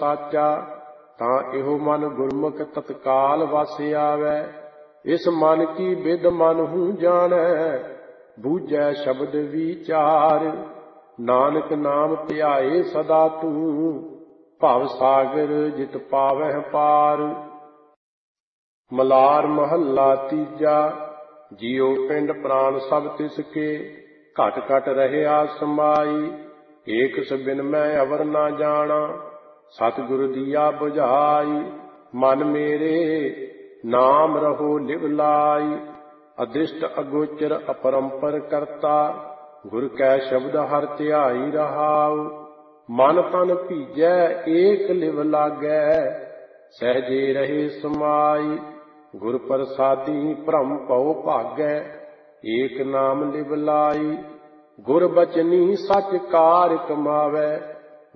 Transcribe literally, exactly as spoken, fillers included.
ਸਾਚਾ। ਤਾਂ ਇਹੋ ਮਨ ਗੁਰਮੁਖ ਤਤਕਾਲ ਵਸ ਆਵੈ। ਇਸ ਮਨ ਕੀ ਬਿਦ ਮਨ ਹੂੰ ਜਾਣੈ, ਬੂਝੈ ਸ਼ਬਦ ਵਿਚਾਰ। ਨਾਨਕ ਨਾਮ ਧਿਆਏ ਸਦਾ ਤੂੰ, ਭਵ ਸਾਗਰ ਜਿਤ ਪਾਵਹਿ ਪਾਰ। ਮਲਾਰ ਮਹੱਲਾ ਤੀਜਾ। ਜਿਉ ਪਿੰਡ ਪ੍ਰਾਣ ਸਭ ਤਿਸ ਕੇ, ਘਟ ਘਟ ਰਹਿਆ ਸਮਾਈ। ਏਕ ਸਬਿਨ ਮੈਂ ਅਵਰ ਨਾ ਜਾਣਾ, ਸਤਿਗੁਰ ਦੀਆ ਬੁਝਾਈ। ਮਨ ਮੇਰੇ ਨਾਮ ਰਹੋ ਲਿਵ ਲਾਈ, ਅਦ੍ਰਿਸ਼ਟ ਅਗੋਚਰ ਅਪਰੰਪਰ ਕਰਤਾ। ਗੁਰ ਕੈ ਸ਼ਬਦ ਹਰਿ ਧਿਆਈ ਰਹਾਉ। ਮਨ ਤਨ ਭੀਜੈ ਏਕ ਲਿਵ ਲਾਗੈ, ਸਹਿਜੇ ਰਹੇ ਸਮਾਈ। ਗੁਰ ਪ੍ਰਸਾਦੀ ਭ੍ਰਮ ਭਉ ਭਾਗੈ, ਏਕ ਨਾਮ ਲਿਵ ਲਾਈ। ਗੁਰ ਬਚਨੀ ਸਚ ਕਾਰ ਕਮਾਵੈ,